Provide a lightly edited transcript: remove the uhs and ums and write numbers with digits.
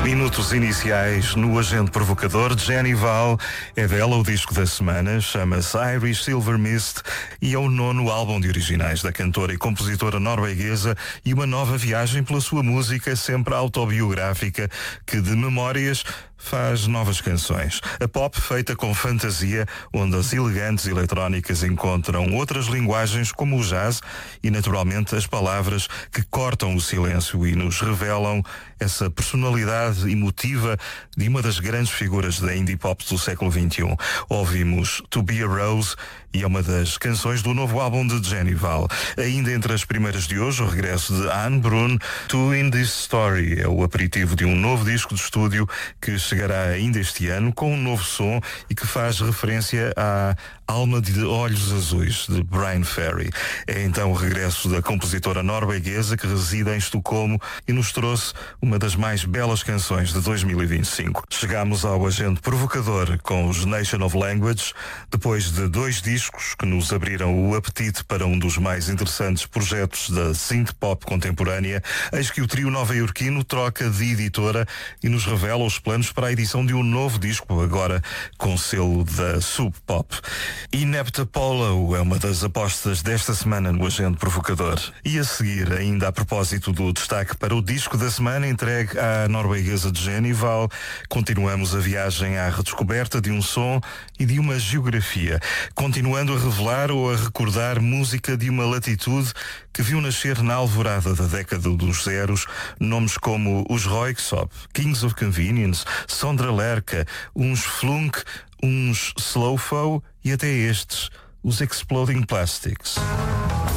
Minutos iniciais no Agente Provocador. Jenny Val é dela o disco da semana, chama-se Irish Silver Mist e é o 9º álbum de originais da cantora e compositora norueguesa e uma nova viagem pela sua música sempre autobiográfica que de memórias faz novas canções. A pop feita com fantasia, onde as elegantes eletrónicas encontram outras linguagens como o jazz e naturalmente as palavras que cortam o silêncio e nos revelam essa personalidade emotiva de uma das grandes figuras da indie pop do século XXI. Ouvimos To Be a Rose e é uma das canções do novo álbum de Jenny Val. Ainda entre as primeiras de hoje, o regresso de Anne Brun, To In This Story, é o aperitivo de um novo disco de estúdio que chegará ainda este ano com um novo som e que faz referência à Alma de Olhos Azuis, de Brian Ferry. É então o regresso da compositora norueguesa que reside em Estocolmo e nos trouxe uma das mais belas canções de 2025. Chegamos ao Agente Provocador com os Nation of Language, depois de 2 discos que nos abriram o apetite para um dos mais interessantes projetos da synth pop contemporânea. Eis que o trio nova-iorquino troca de editora e nos revela os planos para a edição de um novo disco, agora com selo da Sub Pop. Inepta Polo é uma das apostas desta semana no Agente Provocador. E a seguir, ainda a propósito do destaque para o disco da semana entregue à norueguesa de Jenny Val, continuamos a viagem à redescoberta de um som e de uma geografia, continuando a revelar ou a recordar música de uma latitude que viu nascer na alvorada da década dos zeros nomes como os Röyksopp, Kings of Convenience, Sondre Lerche, uns Flunk, uns Slowfo e até estes, os Exploding Plastics.